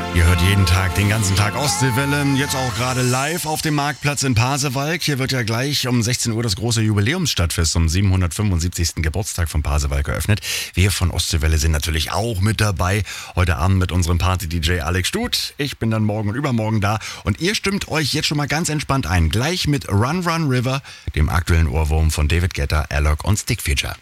Ihr hört jeden Tag, den ganzen Tag Ostseewelle, jetzt auch gerade live auf dem Marktplatz in Pasewalk. Hier wird ja gleich um 16 Uhr das große Jubiläumsstadtfest zum 775. Geburtstag von Pasewalk eröffnet. Wir von Ostseewelle sind natürlich auch mit dabei. Heute Abend mit unserem Party-DJ Alex Stut. Ich bin dann morgen und übermorgen da. Und ihr stimmt euch jetzt schon mal ganz entspannt ein. Gleich mit Run Run River, dem aktuellen Ohrwurm von David Guetta, Alok und Stick Feature.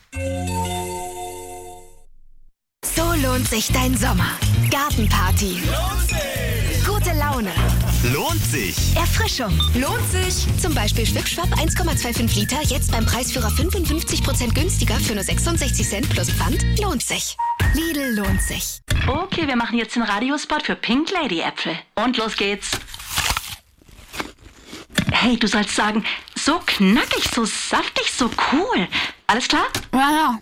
So lohnt sich dein Sommer. Gartenparty. Lohnt sich! Gute Laune. Lohnt sich! Erfrischung. Lohnt sich. Zum Beispiel Schwipp-Schwapp 1,25 Liter, jetzt beim Preisführer 55% günstiger für nur 66 Cent plus Pfand. Lohnt sich. Lidl lohnt sich. Okay, wir machen jetzt den Radiospot für Pink Lady Äpfel. Und los geht's. Hey, du sollst sagen, so knackig, so saftig, so cool. Alles klar? Ja.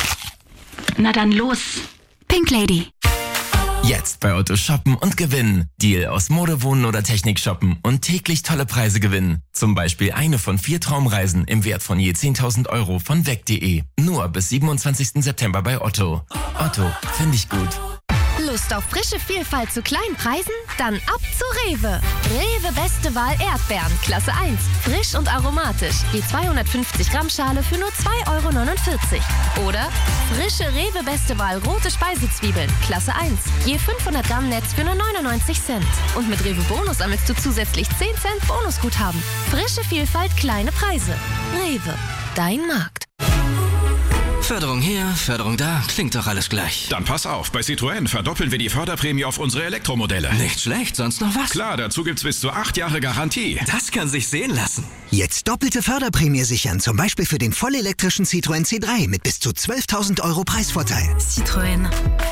Na dann los. Pink Lady. Jetzt bei Otto shoppen und gewinnen. Deal aus Mode, Wohnen oder Technik shoppen und täglich tolle Preise gewinnen. Zum Beispiel eine von 4 Traumreisen im Wert von je 10.000 Euro von weg.de. Nur bis 27. September bei Otto. Otto, finde ich gut. Lust auf frische Vielfalt zu kleinen Preisen? Dann ab zu Rewe. Rewe Beste Wahl Erdbeeren, Klasse 1. Frisch und aromatisch. Je 250 Gramm Schale für nur 2,49 €. Oder frische Rewe Beste Wahl rote Speisezwiebeln, Klasse 1. Je 500 Gramm Netz für nur 99 Cent. Und mit Rewe Bonus sammelst du zusätzlich 10 Cent Bonusguthaben. Frische Vielfalt, kleine Preise. Rewe, dein Markt. Förderung hier, Förderung da, klingt doch alles gleich. Dann pass auf, bei Citroën verdoppeln wir die Förderprämie auf unsere Elektromodelle. Nicht schlecht, sonst noch was? Klar, dazu gibt's bis zu 8 Jahre Garantie. Das kann sich sehen lassen. Jetzt doppelte Förderprämie sichern, zum Beispiel für den vollelektrischen Citroën C3 mit bis zu 12.000 € Preisvorteil. Citroën.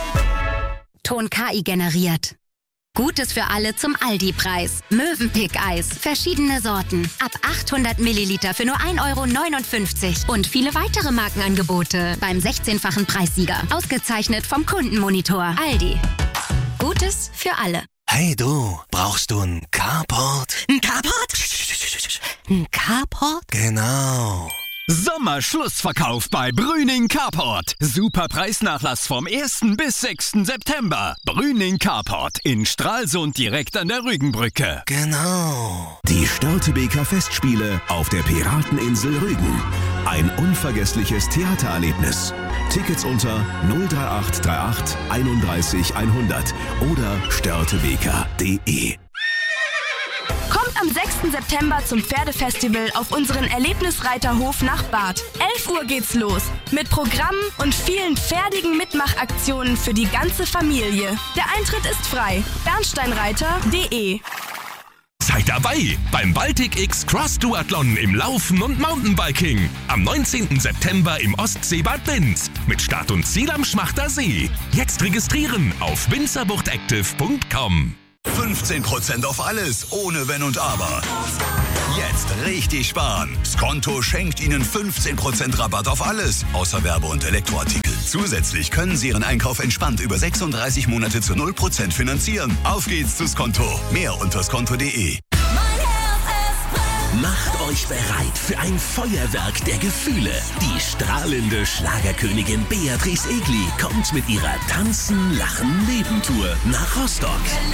Ton KI generiert. Gutes für alle zum Aldi-Preis. Mövenpick-Eis. Verschiedene Sorten. Ab 800 Milliliter für nur 1,59 € Und viele weitere Markenangebote beim 16-fachen Preissieger. Ausgezeichnet vom Kundenmonitor. Aldi. Gutes für alle. Hey du, brauchst du einen Carport? Ein Carport? Ein Carport? Genau. Sommerschlussverkauf bei Brüning Carport. Super Preisnachlass vom 1. bis 6. September. Brüning Carport in Stralsund direkt an der Rügenbrücke. Genau. Die Störtebeker Festspiele auf der Pirateninsel Rügen. Ein unvergessliches Theatererlebnis. Tickets unter 03838 31 100 oder störtebeker.de. Kommt am 6. September zum Pferdefestival auf unseren Erlebnisreiterhof nach Barth. 11 Uhr geht's los. Mit Programmen und vielen pferdigen Mitmachaktionen für die ganze Familie. Der Eintritt ist frei. Bernsteinreiter.de. Seid dabei beim Baltic X Cross Duathlon im Laufen und Mountainbiking. Am 19. September im Ostseebad Binz. Mit Start und Ziel am Schmachter See. Jetzt registrieren auf binzerbuchtactive.com. 15% auf alles, ohne Wenn und Aber. Jetzt richtig sparen. Skonto schenkt Ihnen 15% Rabatt auf alles, außer Werbe- und Elektroartikel. Zusätzlich können Sie Ihren Einkauf entspannt über 36 Monate zu 0% finanzieren. Auf geht's zu Skonto. Mehr unter skonto.de. Macht euch bereit für ein Feuerwerk der Gefühle. Die strahlende Schlagerkönigin Beatrice Egli kommt mit ihrer Tanzen, Lachen, Leben-Tour nach Rostock.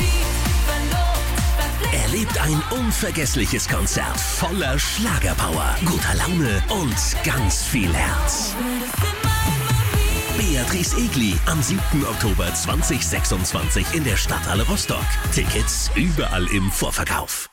Erlebt ein unvergessliches Konzert voller Schlagerpower, guter Laune und ganz viel Herz. Beatrice Egli am 7. Oktober 2026 in der Stadthalle Rostock. Tickets überall im Vorverkauf.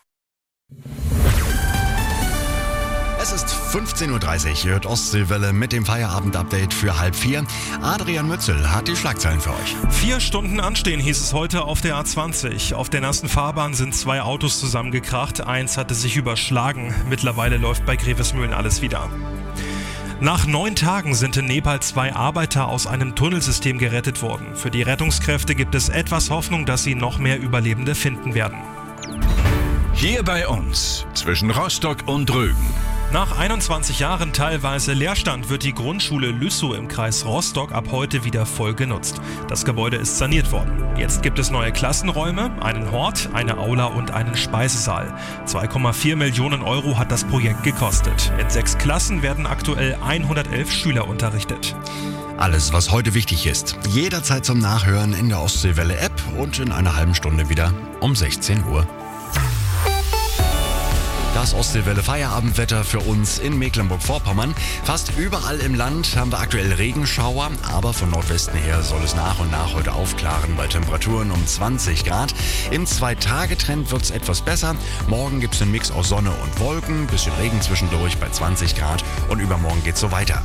Es ist 15.30 Uhr, ihr hört Ostseewelle mit dem Feierabend-Update für 3:30. Adrian Mützel hat die Schlagzeilen für euch. 4 Stunden anstehen hieß es heute auf der A20. Auf der nassen Fahrbahn sind 2 Autos zusammengekracht. Eins hatte sich überschlagen. Mittlerweile läuft bei Grevesmühlen alles wieder. Nach 9 Tagen sind in Nepal 2 Arbeiter aus einem Tunnelsystem gerettet worden. Für die Rettungskräfte gibt es etwas Hoffnung, dass sie noch mehr Überlebende finden werden. Hier bei uns, zwischen Rostock und Rügen. Nach 21 Jahren teilweise Leerstand wird die Grundschule Lüssow im Kreis Rostock ab heute wieder voll genutzt. Das Gebäude ist saniert worden. Jetzt gibt es neue Klassenräume, einen Hort, eine Aula und einen Speisesaal. 2,4 Millionen € hat das Projekt gekostet. In 6 Klassen werden aktuell 111 Schüler unterrichtet. Alles, was heute wichtig ist. Jederzeit zum Nachhören in der Ostseewelle-App und in einer halben Stunde wieder um 16 Uhr. Das Ostseewelle-Feierabendwetter für uns in Mecklenburg-Vorpommern. Fast überall im Land haben wir aktuell Regenschauer, aber von Nordwesten her soll es nach und nach heute aufklaren bei Temperaturen um 20 Grad. Im 2-Tage-Trend wird es etwas besser. Morgen gibt es einen Mix aus Sonne und Wolken, bisschen Regen zwischendurch bei 20 Grad und übermorgen geht es so weiter.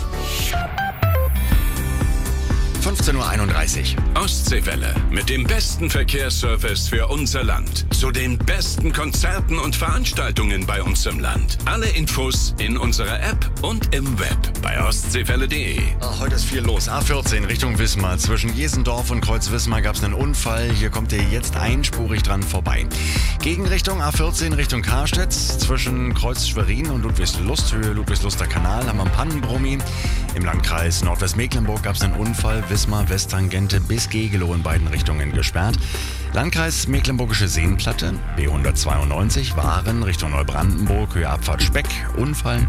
15.31 Uhr. Ostseewelle mit dem besten Verkehrsservice für unser Land. Zu den besten Konzerten und Veranstaltungen bei uns im Land. Alle Infos in unserer App und im Web bei ostseewelle.de. Heute ist viel los. A14 Richtung Wismar. Zwischen Jesendorf und Kreuz-Wismar gab es einen Unfall. Hier kommt ihr jetzt einspurig dran vorbei. Gegenrichtung A14 Richtung Karstedt. Zwischen Kreuz Schwerin und Ludwigslust, Höhe Ludwigsluster Kanal, haben wir einen Pannenbrummi. Im Landkreis Nordwestmecklenburg gab es einen Unfall. Wismar Westtangente bis Gegelow in beiden Richtungen gesperrt. Landkreis Mecklenburgische Seenplatte, B192 Waren Richtung Neubrandenburg, Höhe Abfahrt Speck, Unfall.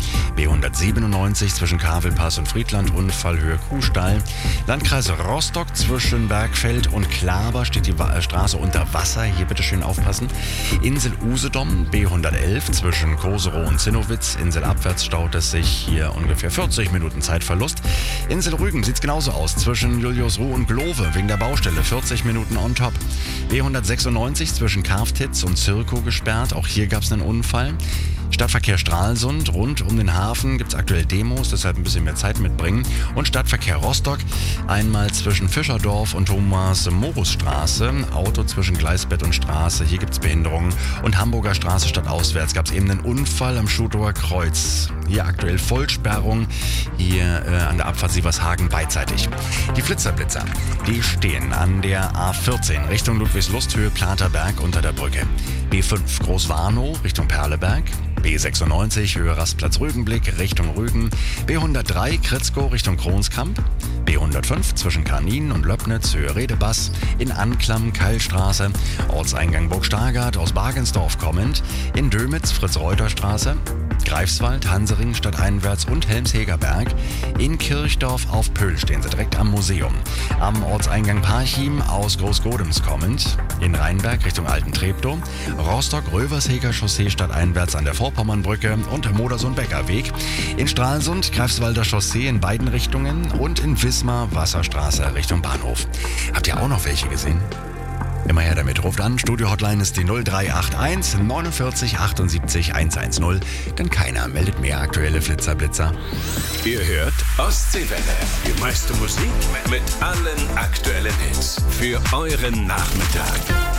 B197 zwischen Kavelpass und Friedland, Unfall, Höhe Kuhstall. Landkreis Rostock zwischen Bergfeld und Klaber steht die Straße unter Wasser, hier bitte schön aufpassen. Insel Usedom, B111 zwischen Koserow und Zinnowitz, Inselabwärts staut es sich, hier ungefähr 40 Minuten Zeitverlust. Insel Rügen sieht's genauso aus, zwischen Juliusruh und Glove wegen der Baustelle, 40 Minuten on top. B196 zwischen Karftitz und Zirkow gesperrt, auch hier gab es einen Unfall. Stadtverkehr Stralsund, rund um den Hafen gibt es aktuell Demos, deshalb ein bisschen mehr Zeit mitbringen. Und Stadtverkehr Rostock, einmal zwischen Fischerdorf und Thomas-Morus-Straße, Auto zwischen Gleisbett und Straße, hier gibt es Behinderungen. Und Hamburger Straße stadtauswärts gab es eben einen Unfall am Schutower Kreuz. Hier aktuell Vollsperrung, hier an der Abfahrt Sievershagen beidseitig. Die Flitzerblitzer, die stehen an der A14 Richtung Ludwigslust, Höhe Platerberg unter der Brücke. B5 Großwarnow Richtung Perleberg. B96 Höhe Rastplatz Rügenblick Richtung Rügen. B103 Kritzkow Richtung Kronskamp. B105 zwischen Karnin und Löbnitz Höhe Redebass. In Anklam Keilstraße. Ortseingang Burg Stargard aus Bagensdorf kommend. In Dömitz Fritz-Reuter-Straße. Greifswald, Hansering stadteinwärts und Helmshegerberg. In Kirchdorf auf Pöhl stehen sie direkt am Museum. Am Ortseingang Parchim aus Großgodems kommend. In Rheinberg Richtung Alten Treptow. Rostock-Röversheger Chaussee stadteinwärts an der Vorpommernbrücke und Modersohn-Becker-Weg. In Stralsund Greifswalder Chaussee in beiden Richtungen und in Wismar Wasserstraße Richtung Bahnhof. Habt ihr auch noch welche gesehen? Immer her damit, ruft an. Studio-Hotline ist die 0381 49 78 110, denn keiner meldet mehr aktuelle Flitzerblitzer. Ihr hört Ostseewelle, die meiste Musik mit allen aktuellen Hits für euren Nachmittag.